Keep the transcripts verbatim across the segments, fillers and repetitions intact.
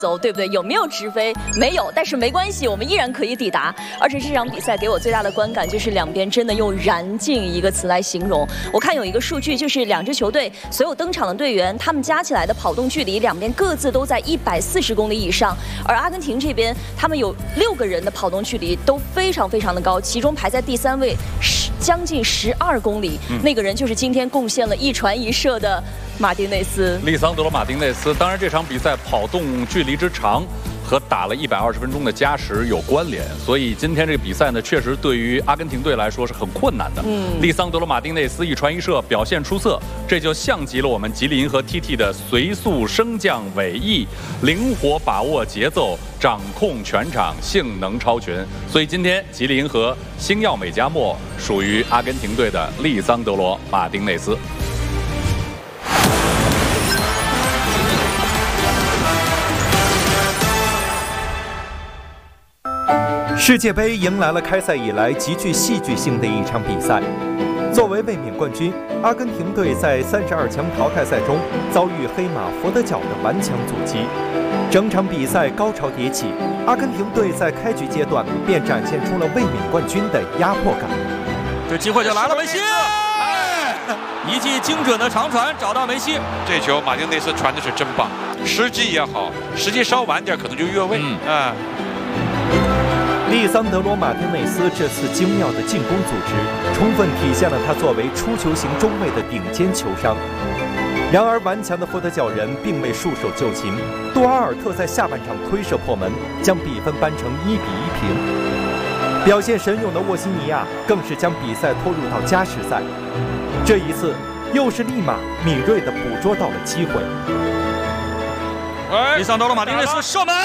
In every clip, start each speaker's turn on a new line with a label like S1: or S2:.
S1: 走，对不对？有没有直飞？没有，但是没关系，我们依然可以抵达。而且这场比赛给我最大的观感就是两边真的用燃尽一个词来形容。我看有一个数据，就是两支球队所有登场的队员，他们加起来的跑动距离，两边各自都在一百四十公里以上。而阿根廷这边，他们有六个人的跑动距离都非常非常的高，其中排在第三位，十将近十二公里、嗯。那个人就是今天贡献了一传一射的马丁内斯。
S2: 利桑德罗·马丁内斯。当然，这场比赛跑动距离之长和打了一百二十分钟的加时有关联，所以今天这个比赛呢，确实对于阿根廷队来说是很困难的。嗯，利桑德罗·马丁内斯一传一射表现出色，这就像极了我们吉林和 T T 的随速升降尾翼，灵活把握节奏，掌控全场，性能超群。所以今天吉林和星耀美加墨属于阿根廷队的利桑德罗·马丁内斯。
S3: 世界杯迎来了开赛以来极具戏剧性的一场比赛。作为卫冕冠军，阿根廷队在三十二强淘汰赛中遭遇黑马佛得角的顽强阻击，整场比赛高潮迭起，阿根廷队在开局阶段便展现出了卫冕冠军的压迫感。
S4: 这机会就来了，梅西！哎，一记精准的长传找到梅西。
S5: 这球马丁内斯传的是真棒，时机也好，时机稍晚点可能就越位。嗯啊。
S3: 利桑德罗·马丁内斯这次精妙的进攻组织，充分体现了他作为出球型中卫的顶尖球商。然而，顽强的佛得角人并未束手就擒，杜阿尔特在下半场推射破门，将比分扳成一比一平。表现神勇的沃西尼亚更是将比赛拖入到加时赛。这一次，又是利马敏锐地捕捉到了机会。
S4: 利桑德罗·马丁内斯射门。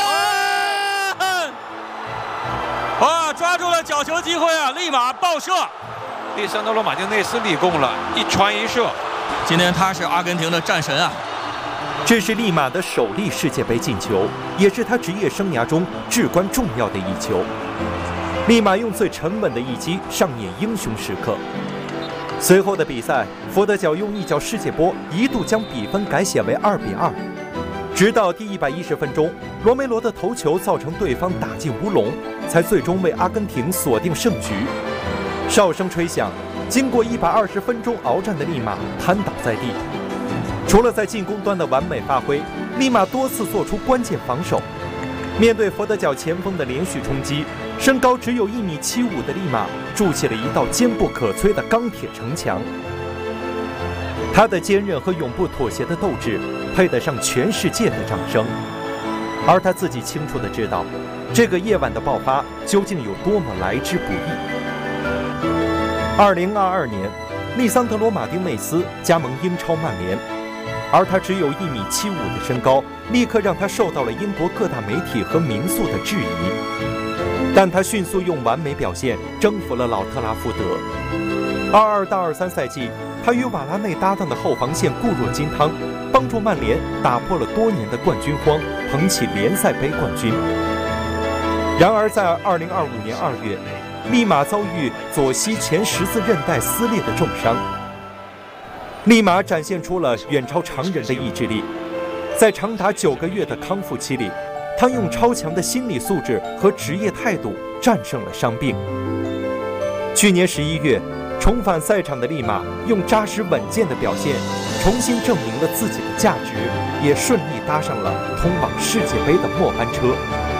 S4: 啊！抓住了角球机会啊！立马爆射，
S5: 利桑德罗·马丁内斯立功了，一传一射。
S4: 今天他是阿根廷的战神啊！
S3: 这是利马的首粒世界杯进球，也是他职业生涯中至关重要的一球。利马用最沉稳的一击上演英雄时刻。随后的比赛，佛得角用一脚世界波一度将比分改写为二比二。直到第一百一十分钟，罗梅罗的头球造成对方打进乌龙，才最终为阿根廷锁定胜局。哨声吹响，经过一百二十分钟鏖战的利马瘫倒在地。除了在进攻端的完美发挥，利马多次做出关键防守。面对佛得角前锋的连续冲击，身高只有一米七五的利马筑起了一道坚不可摧的钢铁城墙。他的坚韧和永不妥协的斗志，配得上全世界的掌声。而他自己清楚地知道，这个夜晚的爆发究竟有多么来之不易。二零二二年，利桑德罗·马丁内斯加盟英超曼联，而他只有一米七五的身高，立刻让他受到了英国各大媒体和民宿的质疑。但他迅速用完美表现征服了老特拉福德。二二到二三赛季，他与瓦拉内搭档的后防线固若金汤，帮助曼联打破了多年的冠军荒，捧起联赛杯冠军。然而，在二零二五年二月，利马遭遇左膝前十字韧带撕裂的重伤。利马展现出了远超常人的意志力，在长达九个月的康复期里，他用超强的心理素质和职业态度战胜了伤病。去年十一月，重返赛场的利马用扎实稳健的表现，重新证明了自己的价值，也顺利搭上了通往世界杯的末班车。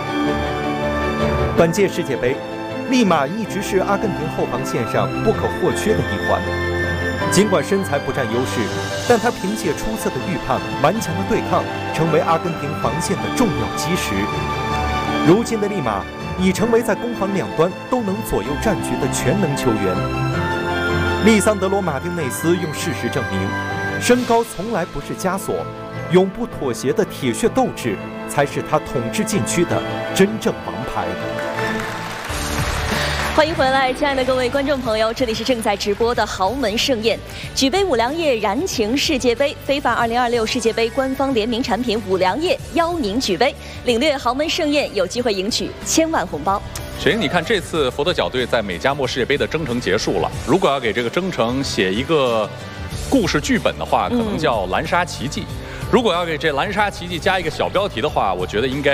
S3: 本届世界杯，利马一直是阿根廷后防线上不可或缺的一环。尽管身材不占优势，但他凭借出色的预判、顽强的对抗，成为阿根廷防线的重要基石。如今的利马已成为在攻防两端都能左右战局的全能球员。利桑德罗·马丁内斯用事实证明，身高从来不是枷锁，永不妥协的铁血斗志才是他统治禁区的真正王牌。
S1: 欢迎回来，亲爱的各位观众朋友，这里是正在直播的豪门盛宴，举杯五粮液燃情世界杯，非凡二零二六世界杯官方联名产品五粮液邀您举杯，领略豪门盛宴，有机会赢取千万红包。
S2: 雪莹，你看这次佛得角队在美加墨世界杯的征程结束了，如果要给这个征程写一个故事剧本的话，可能叫《蓝沙奇迹》。如果要给这《蓝沙奇迹》加一个小标题的话，我觉得应该